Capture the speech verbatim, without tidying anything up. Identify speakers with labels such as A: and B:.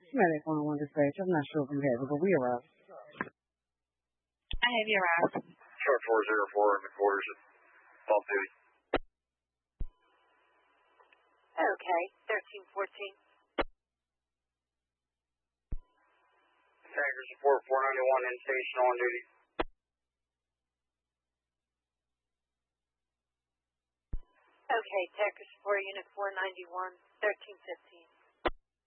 A: Medic one oh one dispatch. I'm not sure if we have it, but we arrived.
B: I have you arrived.
C: Truck four zero four in the quarters at bump duty.
D: Okay, thirteen fourteen.
C: Tanker support four ninety-one in station on duty.
D: Okay, Tanker support unit four ninety-one, thirteen fifteen.